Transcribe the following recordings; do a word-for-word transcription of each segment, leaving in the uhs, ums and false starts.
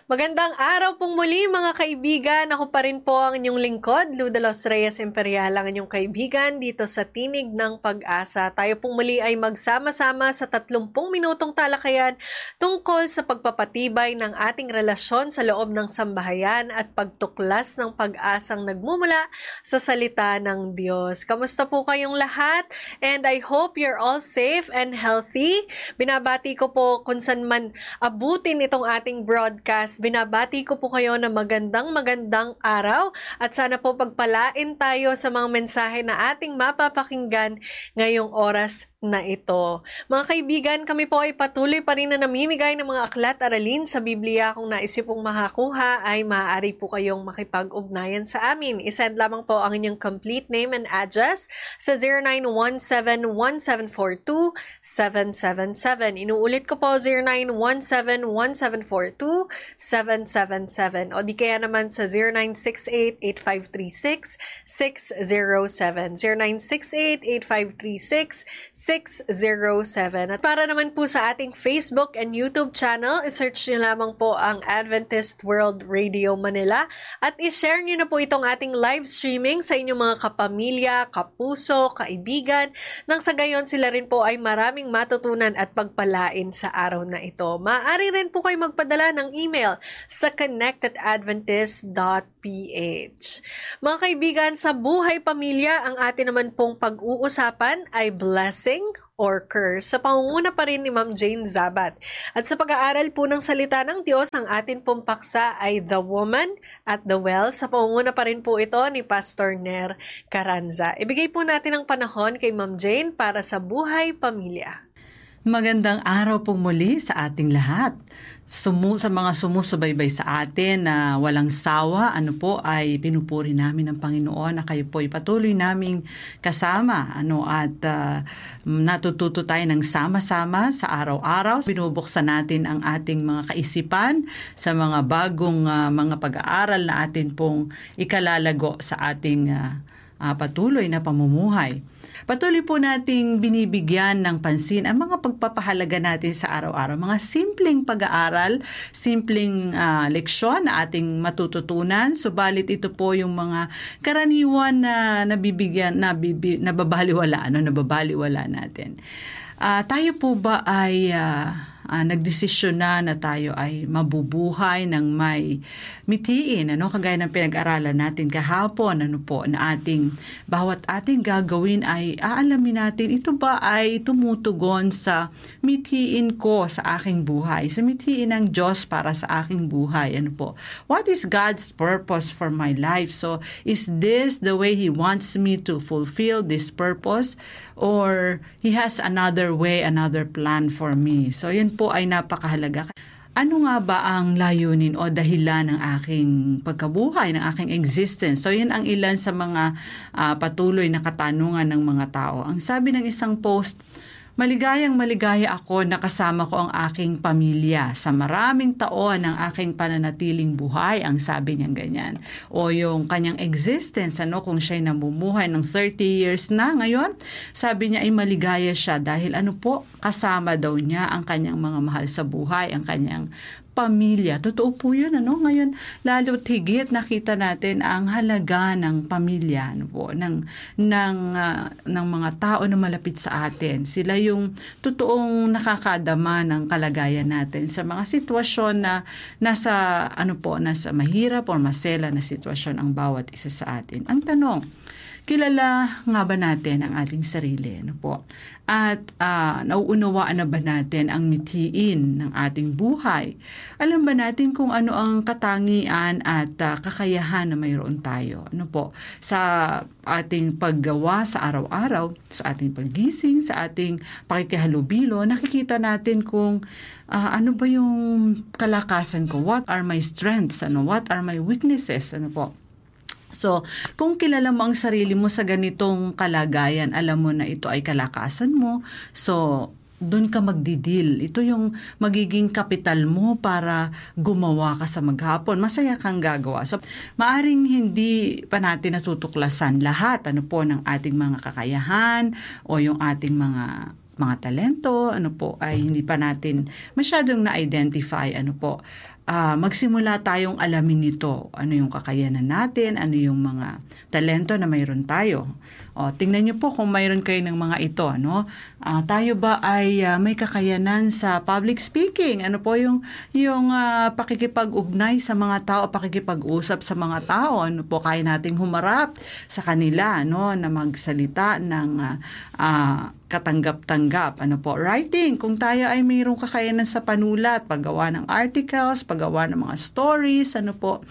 Magandang araw pong muli mga kaibigan. Ako pa rin po ang inyong lingkod, Lou de los Reyes Imperial, ang inyong kaibigan dito sa Tinig ng Pag-asa. Tayo pong muli ay magsama-sama sa tatlumpung minutong talakayan tungkol sa pagpapatibay ng ating relasyon sa loob ng sambahayan at pagtuklas ng pag-asang nagmumula sa salita ng Diyos. Kamusta po kayong lahat? And I hope you're all safe and healthy. Binabati ko po kung saan man abutin itong ating broadcast. Binabati ko po kayo na magandang magandang araw at sana po pagpalain tayo sa mga mensahe na ating mapapakinggan ngayong oras na ito. Mga kaibigan, kami po ay patuloy pa rin na namimigay ng mga aklat aralin sa Biblia. Kung naisip pong makakuha ay maaari po kayong makipag-ugnayan sa amin. Isend lamang po ang inyong complete name and address sa zero nine one seven one seven four two seven seven seven. Inuulit ko po zero nine one seven one seven four two seven seven seven o di kaya naman sa zero nine six eight eight five three six six zero seven zero nine six eight eight five three six six zero seven. At para naman po sa ating Facebook and YouTube channel, isearch nyo lamang po ang Adventist World Radio Manila at ishare nyo na po itong ating live streaming sa inyong mga kapamilya, kapuso, kaibigan, nang sa gayon sila rin po ay maraming matutunan at pagpalain sa araw na ito. Maaari rin po kayo magpadala ng email sa connect at adventist dot p h. Mga kaibigan, sa buhay pamilya, ang atin naman pong pag-uusapan ay blessing or curse sa pangunguna pa rin ni Ma'am Jane Zabat. At sa pag-aaral po ng salita ng Diyos, ang atin pong paksa ay The Woman at the Well. Sa pangunguna pa rin po ito ni Pastor Ner Caranza. Ibigay po natin ang panahon kay Ma'am Jane para sa buhay pamilya. Magandang araw po muli sa ating lahat. Sumu sa mga sumusubaybay sa atin na walang sawa, ano po ay pinupuri namin ng Panginoon na kayo po ay patuloy naming kasama, ano at uh, natututo tayo ng sama-sama sa araw-araw. Binubuksan natin ang ating mga kaisipan sa mga bagong uh, mga pag-aaral na atin pong ikalalago sa ating uh, uh, patuloy na pamumuhay. Patuloy po nating binibigyan ng pansin ang mga pagpapahalaga natin sa araw-araw. Mga simpleng pag-aaral, simpleng uh, leksyon na ating matututunan. Subalit ito po yung mga karaniwan na nabibigyan, nabibi, nababaliwala, ano, nababaliwala natin. Uh, tayo po ba ay uh, uh, nagdesisyon na na tayo ay mabubuhay ng may mitiin, ano, kagaya ng pinag-aralan natin kahapon, ano po, na ating bawat ating gagawin ay aalamin natin ito ba ay tumutugon sa mitiin ko sa aking buhay, sa mitiin ng Diyos para sa aking buhay, ano po. What is God's purpose for my life? So, is this the way He wants me to fulfill this purpose? Or He has another way, another plan for me? So, yun po ay napakahalaga. Ano nga ba ang layunin o dahilan ng aking pagkabuhay, ng aking existence? So, yan ang ilan sa mga uh, patuloy na katanungan ng mga tao. Ang sabi ng isang post, maligayang maligaya ako na kasama ko ang aking pamilya sa maraming taon ng aking pananatiling buhay, ang sabi niya ganyan. O yung kanyang existence, ano, kung siya'y namumuhay ng thirty years na ngayon, sabi niya ay maligaya siya dahil ano po, kasama daw niya ang kanyang mga mahal sa buhay, ang kanyang pamilya. Totoo po yun, ano? Ngayon, lalo't higit nakita natin ang halaga ng pamilya, ano po, ng, ng, uh, ng mga tao na malapit sa atin. Sila yung totoong nakakadama ng kalagayan natin sa mga sitwasyon na nasa, ano po, nasa mahirap o masela na sitwasyon ang bawat isa sa atin. Ang tanong, kilala nga ba natin ang ating sarili? Ano po? At uh, nauunawaan na ba natin ang mithiin ng ating buhay? Alam ba natin kung ano ang katangian at uh, kakayahan na mayroon tayo? Ano po? Sa ating paggawa sa araw-araw, sa ating paggising, sa ating pakikihalubilo, nakikita natin kung uh, ano ba yung kalakasan ko? What are my strengths? Ano? What are my weaknesses? Ano po? So, kung kilala mo ang sarili mo sa ganitong kalagayan, alam mo na ito ay kalakasan mo, so doon ka magdidil. Ito yung magiging kapital mo para gumawa ka sa maghapon. Masaya kang gagawa. So, maaring hindi pa natin natutuklasan lahat ano po ng ating mga kakayahan o yung ating mga mga talento, ano po, ay hindi pa natin masyadong na-identify, ano po. uh, magsimula tayong alamin nito. Ano yung kakayanan natin, ano yung mga talento na mayroon tayo. O, tingnan niyo po kung mayroon kayo ng mga ito. Ano? Uh, tayo ba ay uh, may kakayanan sa public speaking? Ano po yung, yung uh, pakikipag-ugnay sa mga tao, pakikipag-usap sa mga tao? Ano po, kaya nating humarap sa kanila, no? Na magsalita ng uh, uh, katanggap-tanggap. Ano po? Writing. Kung tayo ay mayroong kakayanan sa panulat, paggawa ng articles, paggawa ng mga stories, ano po,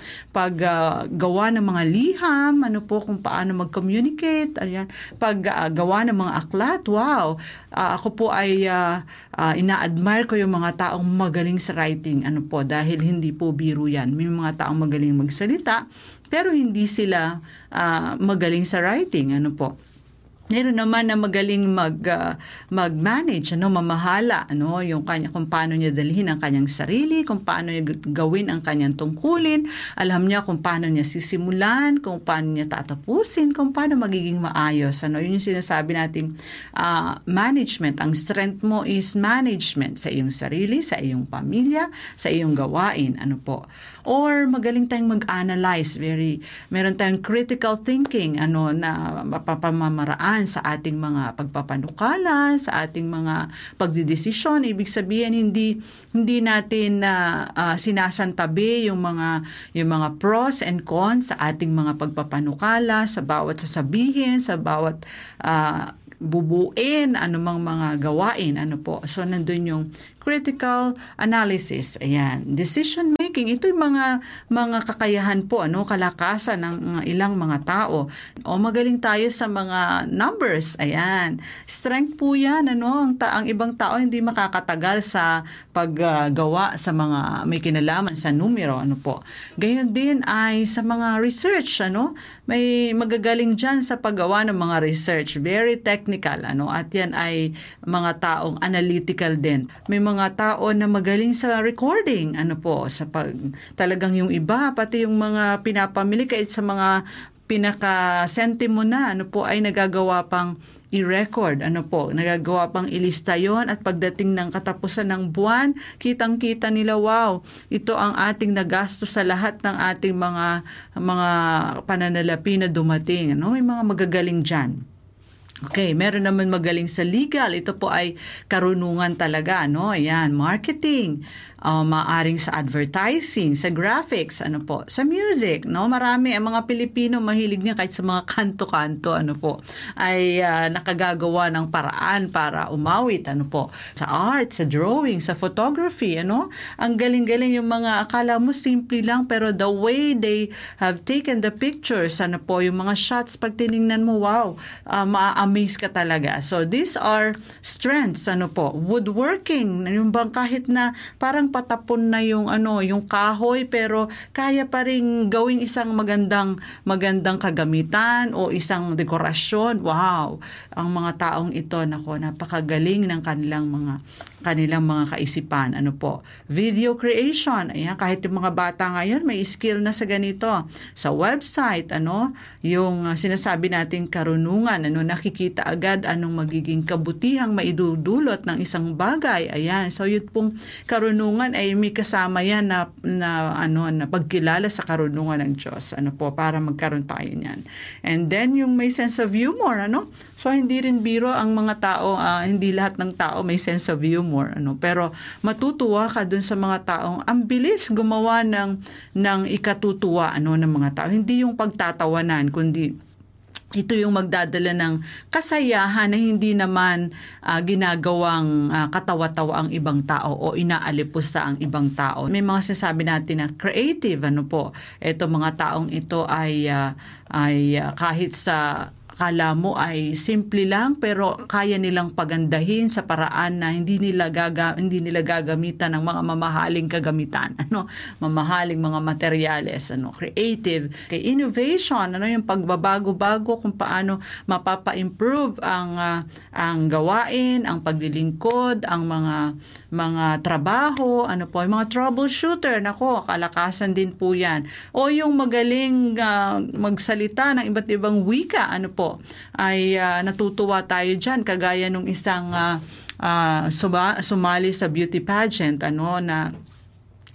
paggawa uh, ng mga liham, ano po, kung paano mag-communicate, ayan, paggawa uh, ng mga aklat. Wow! Uh, ako po ay uh, uh, ina-admire ko yung mga taong magaling sa writing. Ano po? Dahil hindi po biro yan. May mga taong magaling magsalita, pero hindi sila uh, magaling sa writing. Ano po? Meron naman na magaling mag uh, mag-manage, ano, mamahala, ano, yung kanya kung paano niya dalhin ang kanyang sarili, kung paano niya gawin ang kanyang tungkulin, alam niya kung paano niya sisimulan, kung paano niya tatapusin, kung paano magiging maayos, ano, yun yung sinasabi nating uh, management. Ang strength mo is management sa iyong sarili, sa iyong pamilya, sa iyong gawain, ano po. Or magaling tayong mag-analyze, very meron tayong critical thinking, ano, na mapapamamaraan sa ating mga pagpapanukala, sa ating mga pagdidesisyon. Ibig sabihin, hindi hindi natin uh, uh, sinasantabi yung mga yung mga pros and cons sa ating mga pagpapanukala, sa bawat sasabihin, sa bawat uh, bubuin, anumang mga gawain, ano po. So, nandun yung critical analysis. Ayan. Decision making. Ito yung mga, mga kakayahan po, ano, kalakasan ng uh, ilang mga tao. O magaling tayo sa mga numbers. Ayan. Strength po yan, ano. Ang, ta- ang ibang tao hindi makakatagal sa paggawa uh, sa mga may kinalaman sa numero, ano po. Gayon din ay sa mga research, ano. May magagaling dyan sa paggawa ng mga research. Very technical, ano. At yan ay mga taong analytical din. May mga mga tao na magaling sa recording, ano po, sa pag, talagang yung iba, pati yung mga pinapamili, kahit sa mga pinaka-sentimo na, ano po, ay nagagawa pang i-record, ano po, nagagawa pang ilista yon, at pagdating ng katapusan ng buwan, kitang-kita nila, wow, ito ang ating nagasto sa lahat ng ating mga mga pananalapi na dumating, ano, may mga magagaling dyan. Okay, meron naman magaling sa legal. Ito po ay karunungan talaga, no? Ayan, marketing, uh, maaring sa advertising, sa graphics, ano po, sa music, no? Marami ang mga Pilipino mahilig niya kahit sa mga kanto-kanto, ano po, ay uh, nakagagawa ng paraan para umawit, ano po, sa art, sa drawing, sa photography, ano? Ang galing-galing yung mga akala mo simple lang, pero the way they have taken the pictures, ano po, yung mga shots, pag tiningnan mo, wow, uh, ma amaze ka talaga. So, these are strengths, ano po, woodworking, yung bang kahit na parang patapon na yung, ano, yung kahoy, pero kaya pa rin gawing isang magandang, magandang kagamitan o isang dekorasyon. Wow! Ang mga taong ito, nako, napakagaling ng kanilang mga kanilang mga kaisipan. Ano po? Video creation. Ayan, kahit yung mga bata ngayon, may skill na sa ganito. Sa website, ano, yung uh, sinasabi natin karunungan, ano, nakikita agad anong magiging kabutihang maidudulot ng isang bagay. Ayan. So, yun pong karunungan ay may kasama yan na, na, ano, na pagkilala sa karunungan ng Diyos. Ano po, para magkaroon tayo niyan. And then, yung may sense of humor, ano? So, hindi rin biro ang mga tao, uh, hindi lahat ng tao may sense of humor. More, ano, pero matutuwa ka dun sa mga taong ang bilis gumawa ng ng ikatutuwa, ano, ng mga tao, hindi yung pagtatawanan, kundi ito yung magdadala ng kasayahan na hindi naman uh, ginagawang uh, katawa-tawa ang ibang tao o inaalipusta ang ibang tao. May mga sinasabi natin na creative, ano po, ito mga taong ito ay uh, ay uh, kahit sa akala mo ay simple lang, pero kaya nilang pagandahin sa paraan na hindi nila gaga, hindi nila gagamitan ng mga mamahaling kagamitan, ano, mamahaling mga materyales, ano, creative, kay innovation, ano, yung pagbabago-bago kung paano mapapa-improve ang uh, ang gawain, ang paglilingkod, ang mga mga trabaho, ano po, yung mga troubleshooter, nako, kalakasan din po 'yan. O yung magaling uh, magsalita ng iba't ibang wika, ano po, ay uh, natutuwa tayo dyan, kagaya nung isang uh, uh, suma- sumali sa beauty pageant, ano, na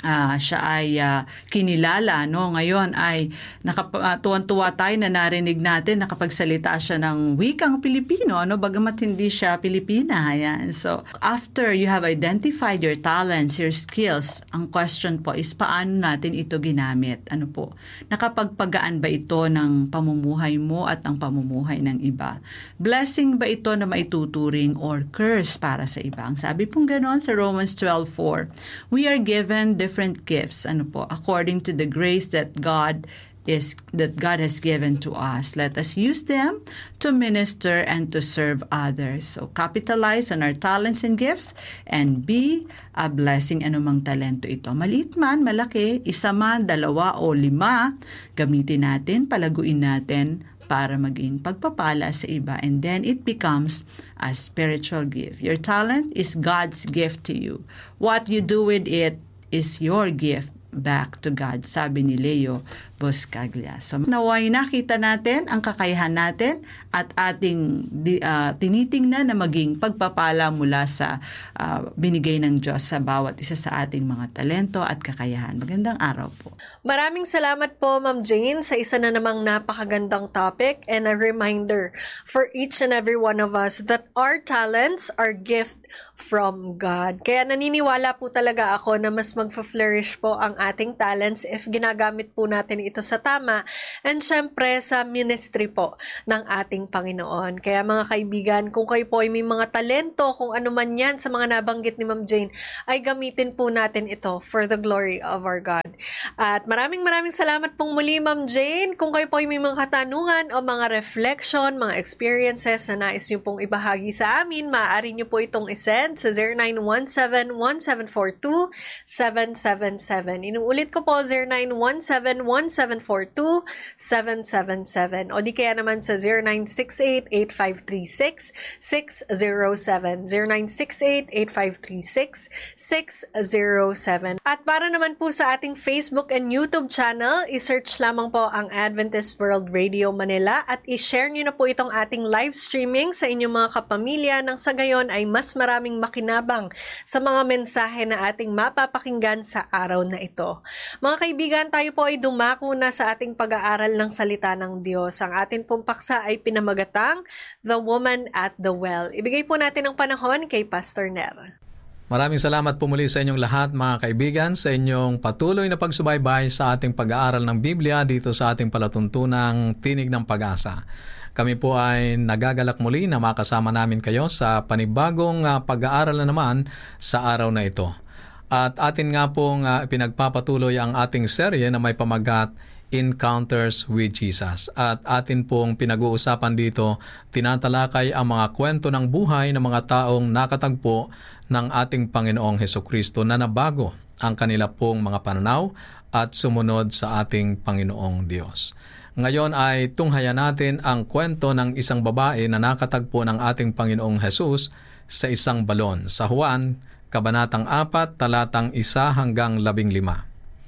Uh, siya ay uh, kinilala, no? Ngayon ay nakap- uh, tuwan-tuwa tayo na narinig natin nakapagsalita siya ng wikang Pilipino, no? Bagamat hindi siya Pilipina. Ayan. So, after you have identified your talents, your skills, ang question po is paano natin ito ginamit? Ano po? Nakapagpagaan ba ito ng pamumuhay mo at ng pamumuhay ng iba? Blessing ba ito na maituturing or curse para sa iba? Ang sabi pong gano'n sa Romans twelve four, we are given different different gifts, ano po, according to the grace that God is that God has given to us. Let us use them to minister and to serve others. So capitalize on our talents and gifts and be a blessing. Anumang talento ito, maliit man, malaki, isa man, dalawa o lima, gamitin natin, palaguin natin para maging pagpapala sa iba, and then it becomes a spiritual gift. Your talent is God's gift to you. What you do with it is your gift back to God, sabi ni Leo Buscaglia. So, naway nakita natin ang kakayahan natin at ating uh, tinitingnan na maging pagpapala mula sa uh, binigay ng Diyos sa bawat isa sa ating mga talento at kakayahan. Magandang araw po. Maraming salamat po, Ma'am Jane, sa isa na namang napakagandang topic and a reminder for each and every one of us that our talents are gift from God. Kaya naniniwala po talaga ako na mas magfa-flourish po ang ating talents if ginagamit po natin ito sa tama, and syempre sa ministry po ng ating Panginoon. Kaya mga kaibigan, kung kayo po ay may mga talento, kung ano man yan sa mga nabanggit ni Ma'am Jane, ay gamitin po natin ito for the glory of our God. At maraming maraming salamat pong muli, Ma'am Jane. Kung kayo po ay may mga katanungan o mga reflection, mga experiences na nais niyo pong ibahagi sa amin, maaari niyo po itong isend sa zero nine one seven one seven four two seven seven seven. Inuulit ko po, zero nine one seven one seven four two seven seven seven, o di kaya naman sa zero nine six eight eight five three six six zero seven, zero nine six eight eight five three six six zero seven. At para naman po sa ating Facebook and YouTube channel, isearch lamang po ang Adventist World Radio Manila at i-share nyo na po itong ating live streaming sa inyong mga kapamilya nang sa gayon ay mas maraming makinabang sa mga mensahe na ating mapapakinggan sa araw na ito. Mga kaibigan, tayo po ay dumako na sa ating pag-aaral ng salita ng Diyos. Ang atin pong paksa ay pinamagatang The Woman at the Well. Ibigay po natin ang panahon kay Pastor Ner. Maraming salamat po muli sa inyong lahat, mga kaibigan, sa inyong patuloy na pagsubaybay sa ating pag-aaral ng Biblia dito sa ating palatuntunang Tinig ng Pag-asa. Kami po ay nagagalak muli na makasama namin kayo sa panibagong uh, pag-aaral na naman sa araw na ito. At atin nga pong uh, pinagpapatuloy ang ating serye na may pamagat Encounters with Jesus. At atin pong pinag-uusapan dito, tinatalakay ang mga kwento ng buhay ng mga taong nakatagpo ng ating Panginoong Hesukristo na nabago ang kanila pong mga pananaw at sumunod sa ating Panginoong Diyos. Ngayon ay tunghayan natin ang kwento ng isang babae na nakatagpo ng ating Panginoong Hesus sa isang balon. Sa Juan, Kabanatang apat, talatang isa hanggang labing lima.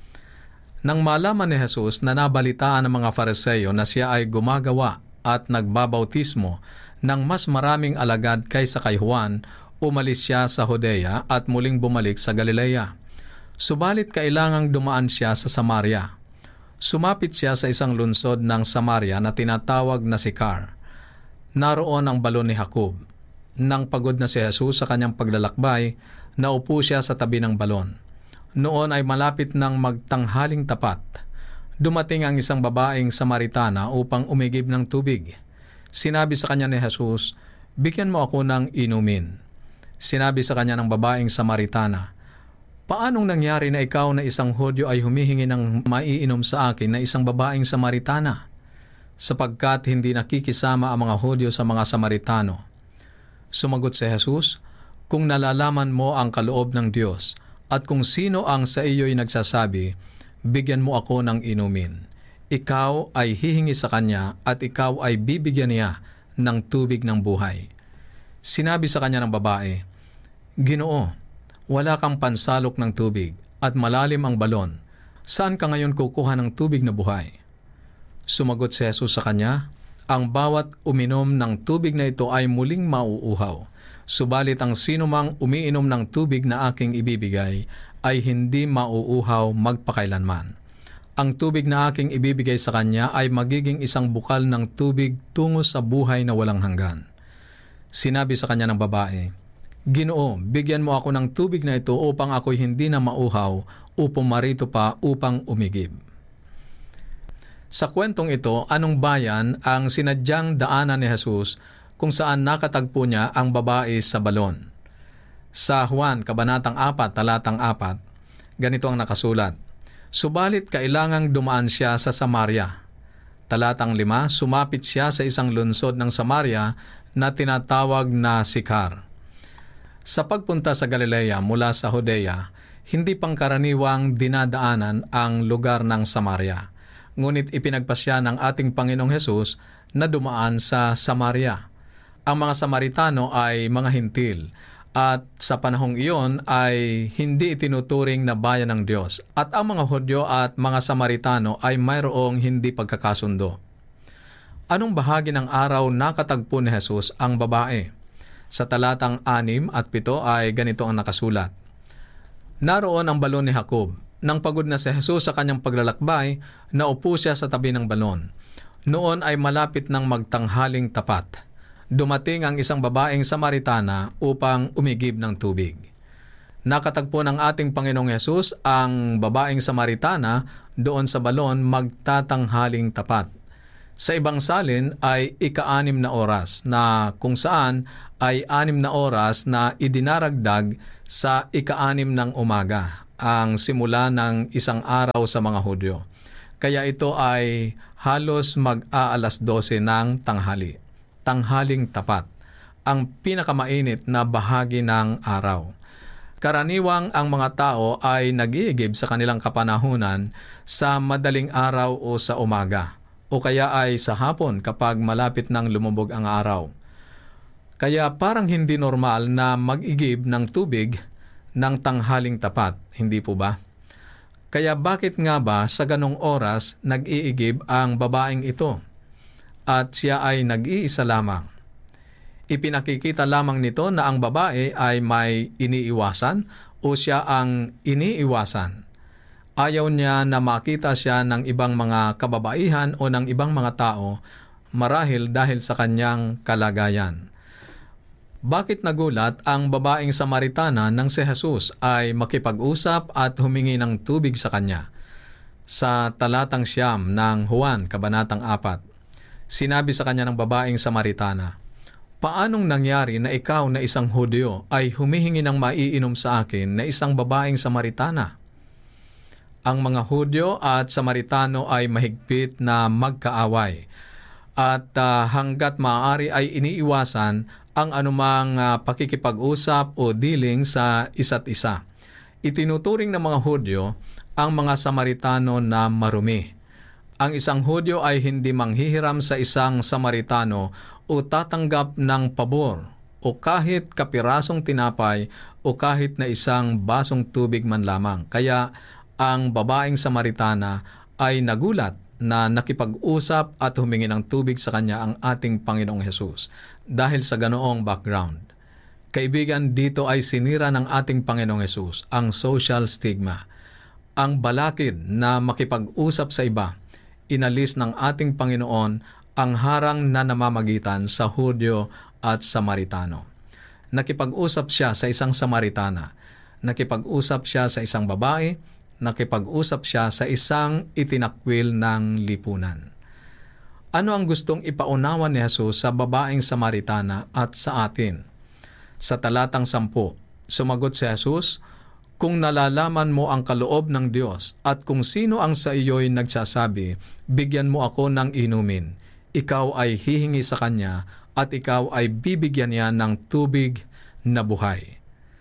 Nang malaman ni Jesus na nabalitaan ng mga Fariseo na siya ay gumagawa at nagbabautismo ng mas maraming alagad kaysa kay Juan, umalis siya sa Judea at muling bumalik sa Galilea. Subalit kailangang dumaan siya sa Samaria. Sumapit siya sa isang lungsod ng Samaria na tinatawag na Sicar. Naroon ang balon ni Jacob. Nang pagod na si Jesus sa kanyang paglalakbay, naupo siya sa tabi ng balon. Noon ay malapit ng magtanghaling tapat. Dumating ang isang babaeng Samaritana upang umigib ng tubig. Sinabi sa kanya ni Jesus, "Bigyan mo ako ng inumin." Sinabi sa kanya ng babaeng Samaritana, "Paanong nangyari na ikaw na isang Hudyo ay humihingi ng maiinom sa akin na isang babaeng Samaritana? Sapagkat hindi nakikisama ang mga Hudyo sa mga Samaritano." Sumagot si Jesus, "Kung nalalaman mo ang kaloob ng Diyos, at kung sino ang sa iyo'y nagsasabi, bigyan mo ako ng inumin, ikaw ay hihingi sa kanya at ikaw ay bibigyan niya ng tubig ng buhay." Sinabi sa kanya ng babae, "Ginoo, wala kang pansalok ng tubig at malalim ang balon. Saan ka ngayon kukuha ng tubig na buhay?" Sumagot si Jesus sa kanya, "Ang bawat uminom ng tubig na ito ay muling mauuhaw. Subalit ang sinumang umiinom ng tubig na aking ibibigay ay hindi mauuhaw magpakailanman. Ang tubig na aking ibibigay sa kanya ay magiging isang bukal ng tubig tungo sa buhay na walang hanggan. Sinabi sa kanya ng babae, Ginoo, bigyan mo ako ng tubig na ito upang ako'y hindi na mauhaw o pumarito pa upang umigib. Sa kwentong ito, anong bayan ang sinadyang daanan ni Jesus kung saan nakatagpo niya ang babae sa balon? Sa Juan, Kabanatang apat, Talatang apat, ganito ang nakasulat, Subalit kailangang dumaan siya sa Samaria. Talatang lima, sumapit siya sa isang lungsod ng Samaria na tinatawag na Sikhar. Sa pagpunta sa Galilea mula sa Judea, hindi pangkaraniwang dinadaanan ang lugar ng Samaria. Ngunit ipinagpasya ng ating Panginoong Hesus na dumaan sa Samaria. Ang mga Samaritano ay mga hintil, at sa panahong iyon ay hindi itinuturing na bayan ng Diyos. At ang mga Hudyo at mga Samaritano ay mayroong hindi pagkakasundo. Anong bahagi ng araw nakatagpo ni Jesus ang babae? Sa talatang anim at pito ay ganito ang nakasulat. Naroon ang balon ni Jacob. Nang pagod na si Jesus sa kanyang paglalakbay, naupo siya sa tabi ng balon. Noon ay malapit ng magtanghaling tapat. Dumating ang isang babaeng Samaritana upang umigib ng tubig. Nakatagpo ng ating Panginoong Hesus ang babaeng Samaritana doon sa balon magtatanghaling tapat. Sa ibang salin ay ika-anim na oras na kung saan ay anim na oras na idinaragdag sa ika-anim ng umaga, ang simula ng isang araw sa mga Hudyo. Kaya ito ay halos mag-aalas dose ng tanghali. Tanghaling tapat, ang pinakamainit na bahagi ng araw. Karaniwang ang mga tao ay nag-iigib sa kanilang kapanahunan sa madaling araw o sa umaga, o kaya ay sa hapon kapag malapit nang lumubog ang araw. Kaya parang hindi normal na mag-igib ng tubig ng tanghaling tapat, hindi po ba? Kaya bakit nga ba sa ganong oras nag-iigib ang babaeng ito? At siya ay nag-iisa lamang. Ipinakikita lamang nito na ang babae ay may iniiwasan o siya ang iniiwasan. Ayaw niya na makita siya ng ibang mga kababaihan o ng ibang mga tao marahil dahil sa kanyang kalagayan. Bakit nagulat ang babaeng Samaritana nang si Jesus ay makipag-usap at humingi ng tubig sa kanya? Sa talatang siyam ng Juan, Kabanatang apat, sinabi sa kanya ng babaeng Samaritana, Paanong nangyari na ikaw na isang Hudyo ay humihingi ng maiinom sa akin na isang babaeng Samaritana? Ang mga Hudyo at Samaritano ay mahigpit na magkaaway at uh, hanggat maaari ay iniiwasan ang anumang uh, pakikipag-usap o dealing sa isa't isa. Itinuturing ng mga Hudyo ang mga Samaritano na marumi. Ang isang Hudyo ay hindi manghihiram sa isang Samaritano o tatanggap ng pabor o kahit kapirasong tinapay o kahit na isang basong tubig man lamang. Kaya ang babaeng Samaritana ay nagulat na nakipag-usap at humingi ng tubig sa kanya ang ating Panginoong Hesus dahil sa ganoong background. Kaibigan, dito ay sinira ng ating Panginoong Hesus ang social stigma. Ang balakid na makipag-usap sa iba, inalis ng ating Panginoon ang harang na namamagitan sa Hudyo at Samaritano. Nakipag-usap siya sa isang Samaritana, nakipag-usap siya sa isang babae, nakipag-usap siya sa isang itinakwil ng lipunan. Ano ang gustong ipaunawa ni Jesus sa babaeng Samaritana at sa atin? Sa talatang sampu, sumagot si Jesus, Kung nalalaman mo ang kaloob ng Diyos at kung sino ang sa iyo'y nagsasabi, bigyan mo ako ng inumin, ikaw ay hihingi sa kanya at ikaw ay bibigyan niya ng tubig na buhay.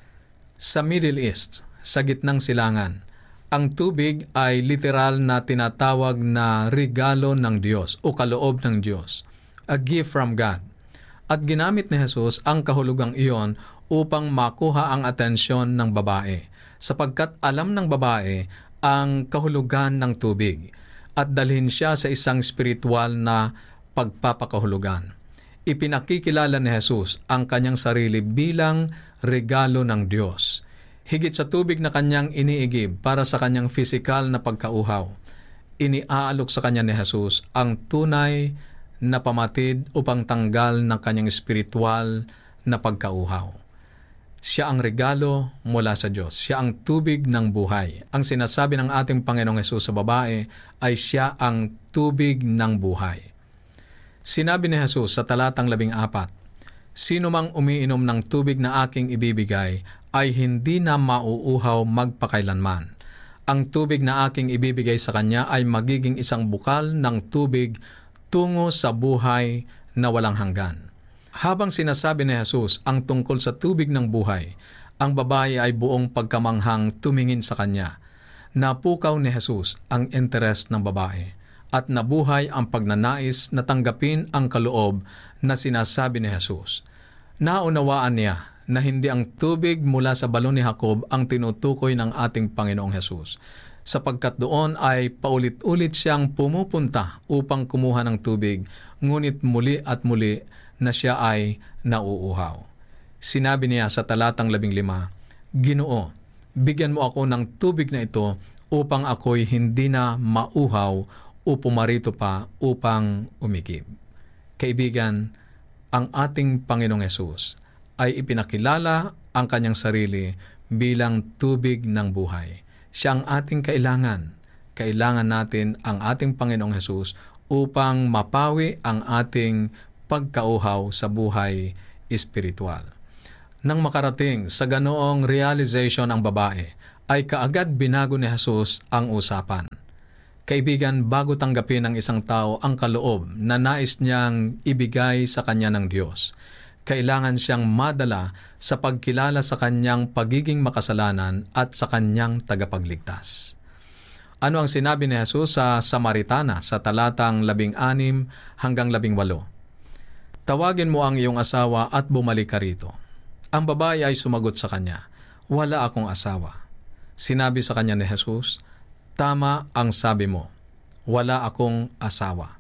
Sa Middle East, sa gitnang silangan, ang tubig ay literal na tinatawag na regalo ng Diyos o kaloob ng Diyos, a gift from God. At ginamit ni Jesus ang kahulugang iyon upang makuha ang atensyon ng babae, sapagkat alam ng babae ang kahulugan ng tubig at dalhin siya sa isang spiritual na pagpapakahulugan. Ipinakikilala ni Jesus ang kanyang sarili bilang regalo ng Diyos. Higit sa tubig na kanyang iniigib para sa kanyang pisikal na pagkauhaw, iniaalok sa kanya ni Jesus ang tunay na pamatid upang tanggal ng kanyang espiritual na pagkauhaw. Siya ang regalo mula sa Diyos. Siya ang tubig ng buhay. Ang sinasabi ng ating Panginoong Hesus sa babae ay siya ang tubig ng buhay. Sinabi ni Jesus sa talatang labing apat, "Sino mang umiinom ng tubig na aking ibibigay ay hindi na mauuhaw magpakailanman. Ang tubig na aking ibibigay sa kanya ay magiging isang bukal ng tubig tungo sa buhay na walang hanggan." Habang sinasabi ni Jesus ang tungkol sa tubig ng buhay, ang babae ay buong pagkamanghang tumingin sa kanya. Napukaw ni Jesus ang interes ng babae at nabuhay ang pagnanais na tanggapin ang kaloob na sinasabi ni Jesus. Naunawaan niya na hindi ang tubig mula sa balon ni Jacob ang tinutukoy ng ating Panginoong Jesus, sapagkat doon ay paulit-ulit siyang pumupunta upang kumuha ng tubig, ngunit muli at muli na siya ay nauuhaw. Sinabi niya sa talatang labing lima, "Ginoo, bigyan mo ako ng tubig na ito upang ako'y hindi na mauhaw o pumarito pa upang umigib." Kaibigan, ang ating Panginoong Hesus ay ipinakilala ang kanyang sarili bilang tubig ng buhay. Siya ang ating kailangan. Kailangan natin ang ating Panginoong Hesus upang mapawi ang ating pagkauhaw sa buhay espiritual. Nang makarating sa ganoong realization ang babae, ay kaagad binago ni Jesus ang usapan. Kaibigan, bago tanggapin ng isang tao ang kaloob na nais niyang ibigay sa kanya ng Diyos, kailangan siyang madala sa pagkilala sa kanyang pagiging makasalanan at sa kanyang tagapagligtas. Ano ang sinabi ni Jesus sa Samaritana sa talatang labing anim hanggang labing walo? "Tawagin mo ang iyong asawa at bumalik ka rito." Ang babae ay sumagot sa kanya, "Wala akong asawa." Sinabi sa kanya ni Jesus, "Tama ang sabi mo, wala akong asawa.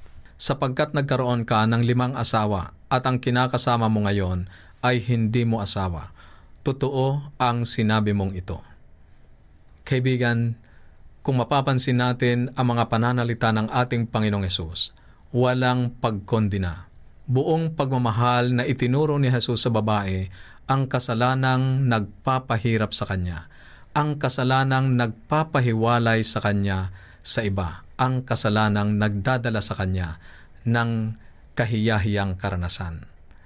Sapagkat nagkaroon ka ng limang asawa at ang kinakasama mo ngayon ay hindi mo asawa. Totoo ang sinabi mong ito." Kaibigan, kung mapapansin natin ang mga pananalita ng ating Panginoong Hesus, walang pagkondina. Buong pagmamahal na itinuro ni Jesus sa babae ang kasalanang nagpapahirap sa kanya, ang kasalanang nagpapahiwalay sa kanya sa iba, ang kasalanang nagdadala sa kanya ng kahiyahiyang karanasan.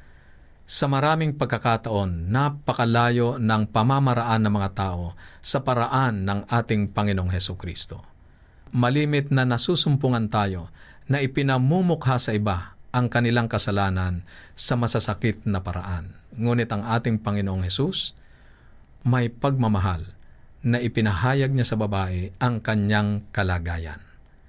Sa maraming pagkakataon, napakalayo ng pamamaraan ng mga tao sa paraan ng ating Panginoong Hesukristo. Malimit na nasusumpungan tayo na ipinamumukha sa iba ang kanilang kasalanan sa masasakit na paraan. Ngunit ang ating Panginoong Hesus, may pagmamahal na ipinahayag niya sa babae ang kanyang kalagayan.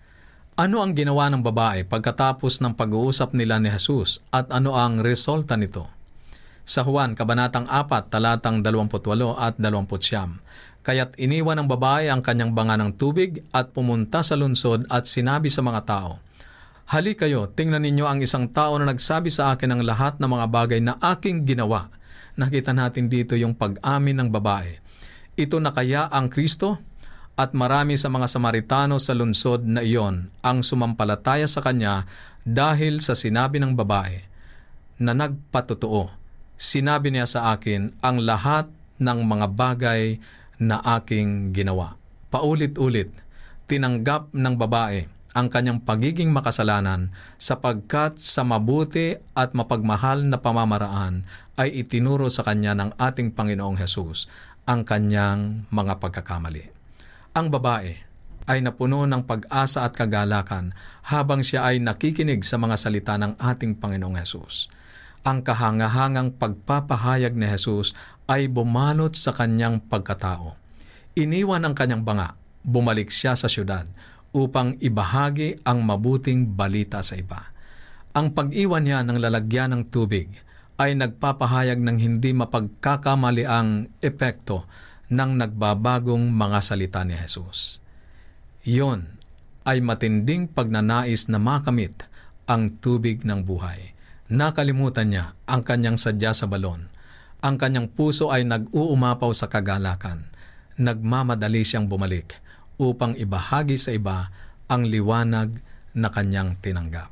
Ano ang ginawa ng babae pagkatapos ng pag-uusap nila ni Jesus at ano ang resulta nito? Sa Juan, Kabanatang apat, talatang dalawampu't walo at dalawampu't siyam, "Kaya't iniwan ng babae ang kanyang banga ng tubig at pumunta sa lungsod at sinabi sa mga tao, 'Hali kayo, tingnan ninyo ang isang tao na nagsabi sa akin ng lahat ng mga bagay na aking ginawa.'" Nakita natin dito yung pag-amin ng babae. Ito na kaya ang Kristo? At marami sa mga Samaritano sa lungsod na iyon ang sumampalataya sa kanya dahil sa sinabi ng babae na nagpatotoo. "Sinabi niya sa akin ang lahat ng mga bagay na aking ginawa." Paulit-ulit, tinanggap ng babae ang kanyang pagiging makasalanan sapagkat sa mabuti at mapagmahal na pamamaraan ay itinuro sa kanya ng ating Panginoong Hesus ang kanyang mga pagkakamali. Ang babae ay napuno ng pag-asa at kagalakan habang siya ay nakikinig sa mga salita ng ating Panginoong Hesus. Ang kahangahangang pagpapahayag ni Hesus ay bumalot sa kanyang pagkatao. Iniwan ang kanyang banga, bumalik siya sa syudad upang ibahagi ang mabuting balita sa iba. Ang pag-iwan niya ng lalagyan ng tubig ay nagpapahayag ng hindi mapagkakamaliang epekto ng nagbabagong mga salita ni Jesus. Iyon ay matinding pagnanais na makamit ang tubig ng buhay. Nakalimutan niya ang kanyang sadya sa balon Ang kanyang puso ay nag-uumapaw sa kagalakan. Nagmamadali siyang bumalik upang ibahagi sa iba ang liwanag na kanyang tinanggap.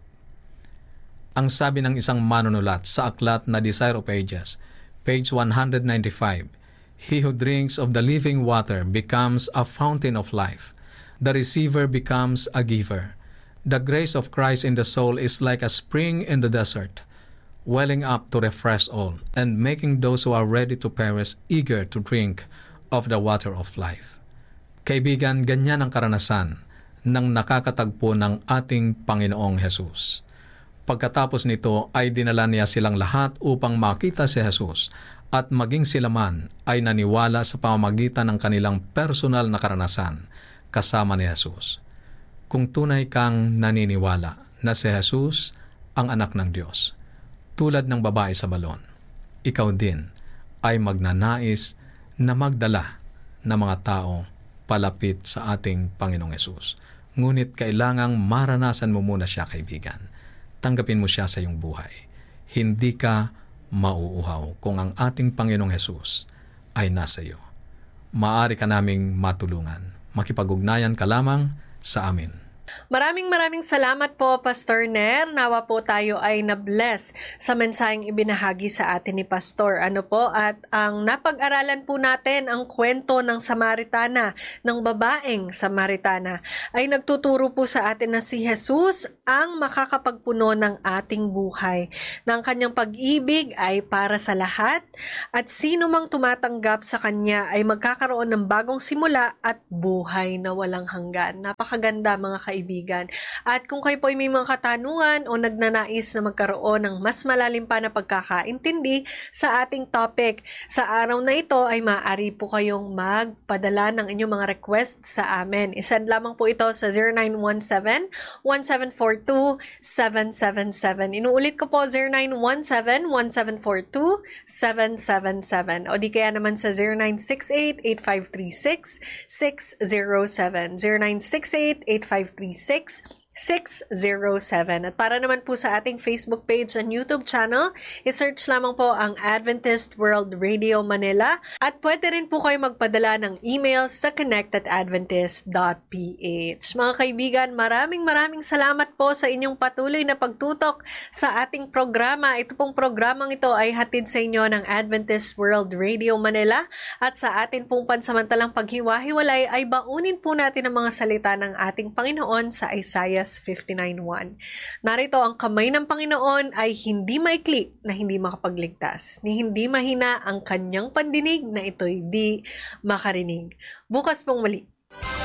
Ang sabi ng isang manunulat sa aklat na Desire of Ages, page one ninety-five, "He who drinks of the living water becomes a fountain of life. The receiver becomes a giver. The grace of Christ in the soul is like a spring in the desert, welling up to refresh all, and making those who are ready to perish eager to drink of the water of life." Kaibigan, ganyan ang karanasan ng nakakatagpo ng ating Panginoong Hesus. Pagkatapos nito ay dinala niya silang lahat upang makita si Hesus at maging sila man ay naniwala sa pamamagitan ng kanilang personal na karanasan kasama ni Hesus. Kung tunay kang naniniwala na si Hesus ang anak ng Diyos, tulad ng babae sa balon, ikaw din ay magnanais na magdala ng mga tao palapit sa ating Panginoong Hesus. Ngunit kailangang maranasan mo muna siya, kaibigan. Tanggapin mo siya sa iyong buhay. Hindi ka mauuhaw kung ang ating Panginoong Hesus ay nasa iyo. Maaari ka naming matulungan. Makipag-ugnayan ka lamang sa amin. Maraming maraming salamat po, Pastor Ner. Nawa po tayo ay na-bless sa mensaheng ibinahagi sa atin ni Pastor. Ano po? At ang napag-aralan po natin, ang kwento ng Samaritana, ng babaeng Samaritana, ay nagtuturo po sa atin na si Jesus ang makakapagpuno ng ating buhay. Na ang kanyang pag-ibig ay para sa lahat at sino mang tumatanggap sa kanya ay magkakaroon ng bagong simula at buhay na walang hanggan. Napakaganda, mga kaibigan. Kaibigan. At kung kayo po ay may mga katanungan o nagnanais na magkaroon ng mas malalim pa na pagkakaintindi sa ating topic, sa araw na ito ay maaari po kayong magpadala ng inyong mga request sa amin. Isend lamang po ito sa zero nine one seven, one seven four two, seven seven seven. Inuulit ko po, zero nine one seven, one seven four two, seven seven seven. O di kaya naman sa zero nine six eight, eight five three six, six zero seven. zero nine six eight, eight five three six, six zero seven. At para naman po sa ating Facebook page and YouTube channel, isearch lamang po ang Adventist World Radio Manila at pwede rin po kayo magpadala ng email sa connect at adventist dot p h. Mga kaibigan, maraming maraming salamat po sa inyong patuloy na pagtutok sa ating programa. Ito pong programang ito ay hatid sa inyo ng Adventist World Radio Manila at sa atin pong pansamantalang paghiwa-hiwalay ay baunin po natin ang mga salita ng ating Panginoon sa Isaiah fifty-nine one. Narito, ang kamay ng Panginoon ay hindi maikli na hindi makapagligtas, ni hindi mahina ang kanyang pandinig na ito'y di makarinig. Bukas pong muli.